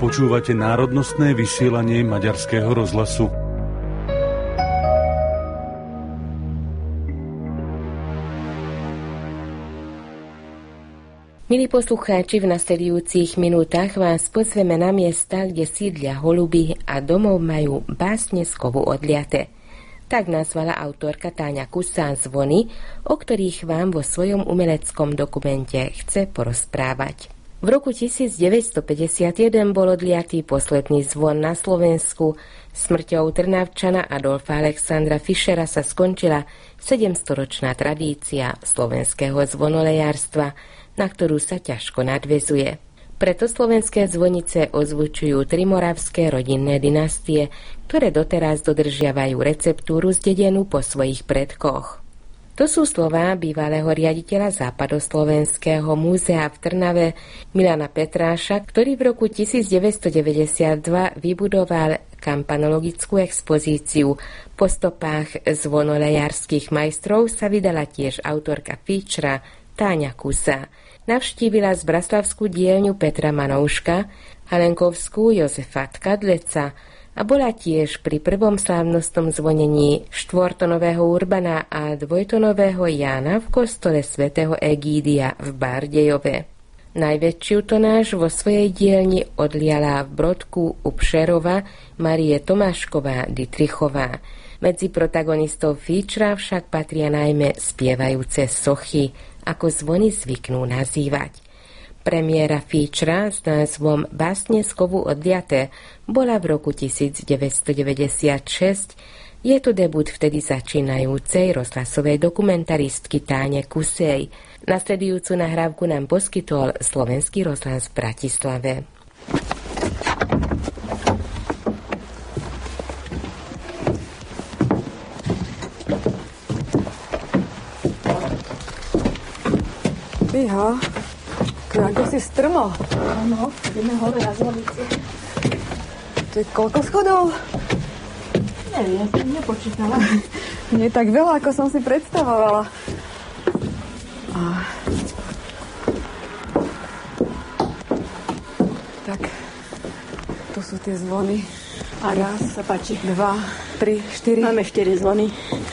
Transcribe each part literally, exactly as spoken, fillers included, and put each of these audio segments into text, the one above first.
Počúvate národnostné vysielanie Maďarského rozhlasu. Milí poslucháči, v nasledujúcich minútach vás pozveme na miesta, kde sídlia holuby a domov majú básne z kovu odliate. Tak nazvala autorka Táňa Kusa zvony, o ktorých vám vo svojom umeleckom dokumente chce porozprávať. V roku devätnásťstopäťdesiatjeden bol odliatý posledný zvon na Slovensku. Smrťou Trnavčana Adolfa Alexandra Fischera sa skončila sedemstoročná tradícia slovenského zvonolejárstva, na ktorú sa ťažko nadväzuje. Preto slovenské zvonice ozvučujú tri moravské rodinné dynastie, ktoré doteraz dodržiavajú receptúru zdedenú po svojich predkoch. To sú slová bývalého riaditeľa Západoslovenského múzea v Trnave Milana Petráša, ktorý v roku devätnásťstodeväťdesiatdva vybudoval kampanologickú expozíciu. Po stopách zvonolejárskych majstrov sa vydala tiež autorka Fischera Táňa Kusa. Navštívila zbraslavskú dielňu Petra Manouška, Halenkovskú Jozefa Tkadleca a bola tiež pri prvom slávnostnom zvonení štvortonového Urbana a dvojtonového Jána v kostole svätého Egídia v Bardejove. Najväčšiu tonáž vo svojej dielni odliala v Brodku u Pšerova Marie Tomášková Dietrichová. Medzi protagonistov Fischera však patria najmä spievajúce sochy, ako zvony zvyknú nazývať. Premiéra Fischera s názvom Básne z kovu odliate bola v roku devätnásťstodeväťdesiatšesť. Je to debut vtedy začínajúcej rozhlasovej dokumentaristky Táne Kusej. Nasledujúcu nahrávku nám poskytol Slovenský rozhlas v Bratislave. Fíha, ako si strmo. Áno, ideme hore na zvonici. To je koľko schodov? Neviem, ja som nepočítala. Nie tak veľa, ako som si predstavovala. A... Tak, tu sú tie zvony. A raz, sa páči. Dva, tri, štyri. Máme štyri zvony.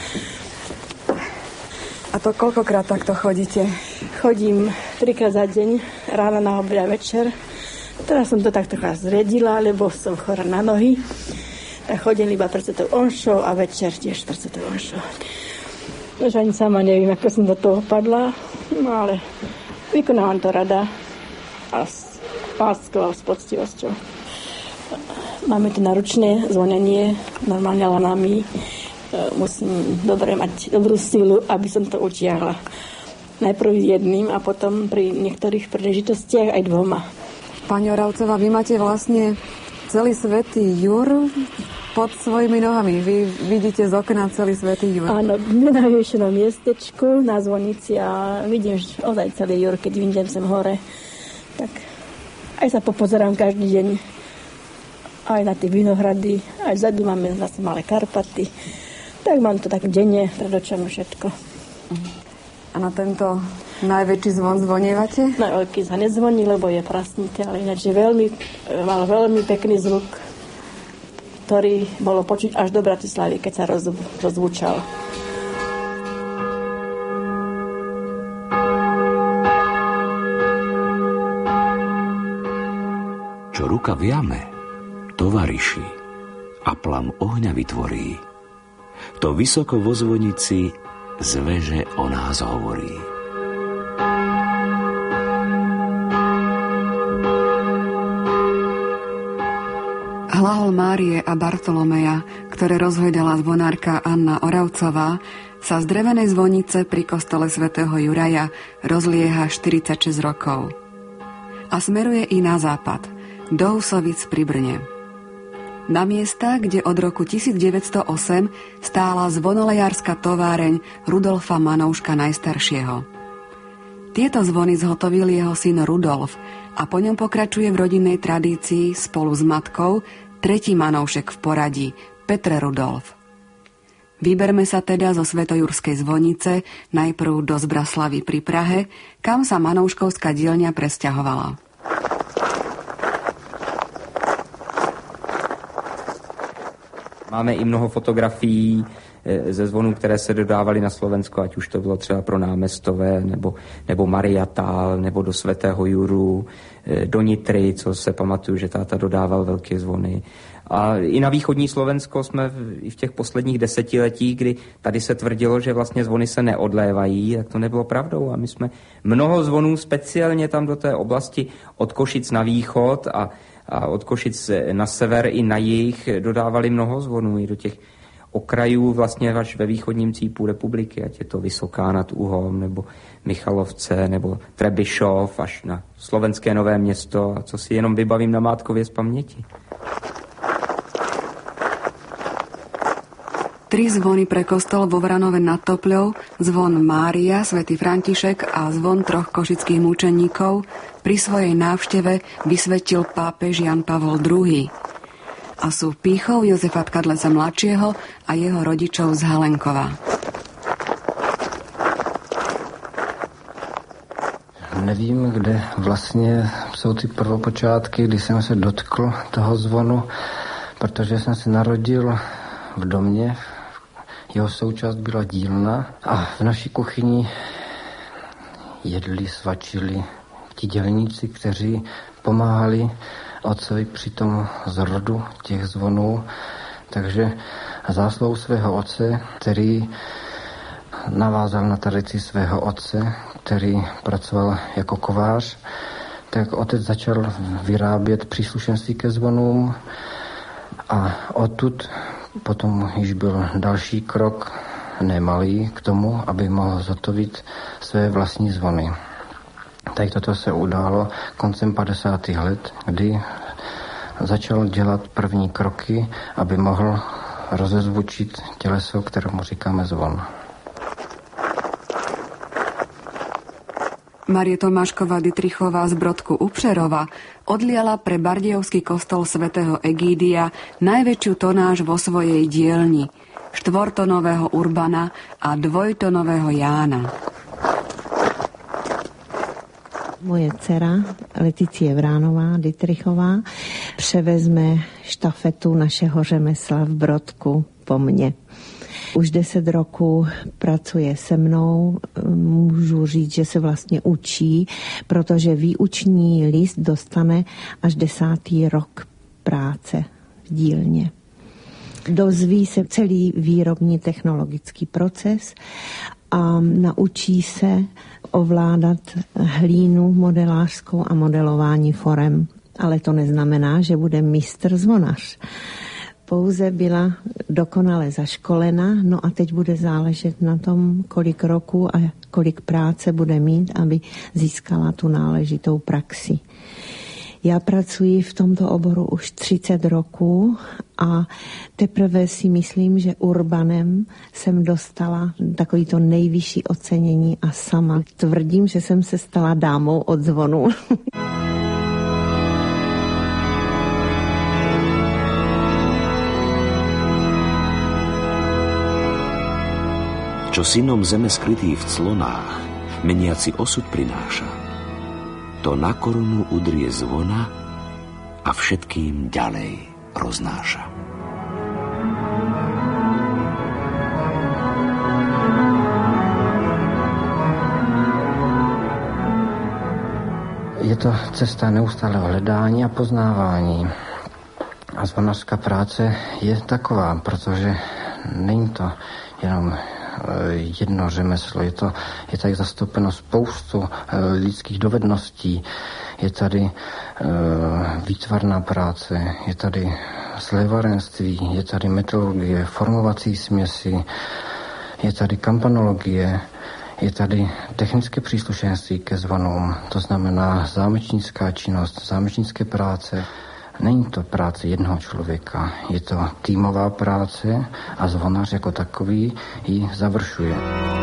A to koľkokrát takto chodíte? Chodím trikrát za deň, ráno, na obed a večer. Teraz som to tak trocha zriedila, lebo som chorá na nohy. Tak chodím iba pred svetou omšou a večer tiež pred svetou omšou. Už ani sama neviem, ako som do toho padla, no ale vykonávam to rada a s láskou a s poctivosťou. Máme tu náročné zvonenie, normálne lanami. Musím dobre mať dobrú silu, aby som to utiahla. Najprv jedným a potom pri niektorých príležitostiach aj dvoma. Pani Oravcová, vy máte vlastne celý Svätý Jur pod svojimi nohami. Vy vidíte z okna celý Svätý Jur. Áno, na najvyššom miestečku na zvonici a vidím ozaj celý Jur, keď vidím sem hore. Tak aj sa popozerám každý deň. Aj na tie vinohrady, aj vzadu máme zase malé Karpaty. Tak mám to tak denne pred očami všetko. A na tento najväčší zvon zvonievate? Na veľký sa nezvoní, lebo je prasnité, ale ináč je veľmi, mal veľmi pekný zvuk, ktorý bolo počuť až do Bratislavy, keď sa roz, rozvúčal. Čo ruka v jame, tovariši a plam ohňa vytvorí, to vysoko vo zvonici zveže o nás hovorí. Hlahol Márie a Bartolomeja, ktoré rozhojdala zvonárka Anna Oravcová, sa z drevenej zvonice pri kostole svätého Juraja rozlieha štyridsaťšesť rokov. A smeruje i na západ, do Husovic pri Brne. Na miesta, kde od roku devätnásťstoosem stála zvonolejárska továreň Rudolfa Manouška najstaršieho. Tieto zvony zhotovil jeho syn Rudolf a po ňom pokračuje v rodinnej tradícii spolu s matkou tretí Manoušek v poradí, Petr Rudolf. Vyberme sa teda zo Svätojurskej zvonice najprv do Zbraslavy pri Prahe, kam sa Manouškovská dielňa presťahovala. Máme i mnoho fotografií ze zvonů, které se dodávaly na Slovensko, ať už to bylo třeba pro Námestové, nebo, nebo Mariatál, nebo do Svatého Juru, do Nitry, co se pamatuju, že táta dodával velké zvony. A i na východní Slovensko jsme v, i v těch posledních desetiletích, kdy tady se tvrdilo, že vlastně zvony se neodlévají, tak to nebylo pravdou. A my jsme mnoho zvonů speciálně tam do té oblasti od Košic na východ a, a od Košic na sever i na jih dodávali mnoho zvonů i do těch okrajů vlastně až ve východním cípu republiky, ať je to Vysoká nad Uhom, nebo Michalovce, nebo Trebišov, až na slovenské Nové Město, a co si jenom vybavím namátkově z paměti. Tri zvony pre kostol vo Vranove nad Topľou, zvon Mária, svätý František a zvon troch košických mučeníkov pri svojej návšteve vysvetil pápež Jan Pavol druhý. A sú pýchou Jozefa Tkadleca mladšieho a jeho rodičov z Halenkova. Nevím, kde vlastně jsou ty prvopočátky, kdy jsem se dotkl toho zvonu, protože jsem se narodil v domě, jeho součást byla dílna a v naší kuchyni jedli, svačili ti dělníci, kteří pomáhali otcovi při tom zrodu těch zvonů. Takže zásluhou svého otce, který navázal na tradici svého otce, který pracoval jako kovář, tak otec začal vyrábět příslušenství ke zvonům a odtud potom již byl další krok, nemalý, k tomu, aby mohl zhotovit své vlastní zvony. Tak toto se událo koncem padesátých let, kdy začal dělat první kroky, aby mohl rozezvučit těleso, kterému říkáme zvon. Marie Tomášková Dytrichová z Brodku u Přerova odliala pre bardejovský kostol svätého Egídia najväčšiu tonáž vo svojej dielni, štvortonového Urbana a dvojtonového Jána. Moje dcera Leticie Vránová Dytrichová převezme štafetu našeho řemesla v Brodku po mně. Už deset roků pracuje se mnou, můžu říct, že se vlastně učí, protože výuční list dostane až desátý rok práce v dílně. Dozví se celý výrobní technologický proces a naučí se ovládat hlínu modelářskou a modelování forem. Ale to neznamená, že bude mistr zvonař. Pouze byla dokonale zaškolena, no a teď bude záležet na tom, kolik roku a kolik práce bude mít, aby získala tu náležitou praxi. Já pracuji v tomto oboru už třicet roků a teprve si myslím, že Urbanem jsem dostala takovýto nejvyšší ocenění a sama tvrdím, že jsem se stala dámou od zvonu. Čo synom zeme skrytý v clonách, meniaci osud prináša, to na korunu udrie zvona a všetkým ďalej roznáša. Je to cesta neustálého hledání a poznávání. A zvonařská práce je taková, protože není to jenom jedno řemeslo, je, to, je tady zastoupeno spoustu lidských dovedností, je tady e, výtvarná práce, je tady slévarenství, je tady metalurgie, formovací směsi, je tady kampanologie, je tady technické příslušenství ke zvonům, to znamená zámečnická činnost, zámečnické práce. Není to práce jednoho člověka, je to týmová práce a zvonař jako takový ji završuje.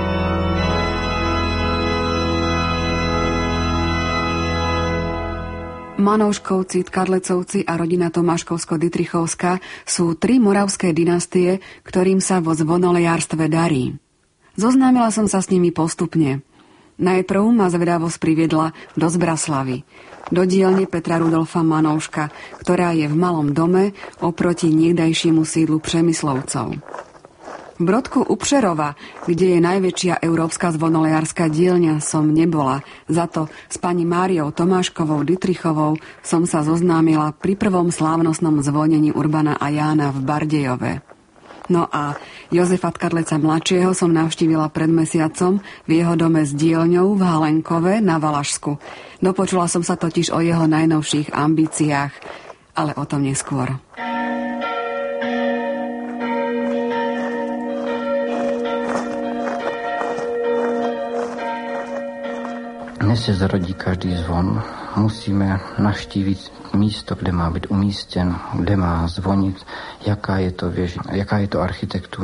Manouškovci, Tkadlecovci a rodina Tomáškovsko-Dytrichovská sú tri moravské dynastie, ktorým sa vo zvonolejárstve darí. Zoznámila som sa s nimi postupne. Najprv ma zvedavosť priviedla do Zbraslavy. do dielne Petra Rudolfa Manouška, ktorá je v malom dome oproti niekdajšiemu sídlu Přemyslovcov. V Brodku u Přerova, kde je najväčšia európska zvonoliarska dielňa, som nebola. Za to s pani Máriou Tomáškovou Dytrichovou som sa zoznámila pri prvom slávnostnom zvonení Urbana a Jána v Bardejove. No a Jozefa Tkadleca mladšieho som navštívila pred mesiacom v jeho dome s dielňou v Halenkove na Valašsku. Dopočula som sa totiž o jeho najnovších ambíciách, ale o tom neskôr. Než se zrodí každý zvon, musíme navštívit místo, kde má být umístěn, kde má zvonit, jaká je to věž, jaká je to architektura.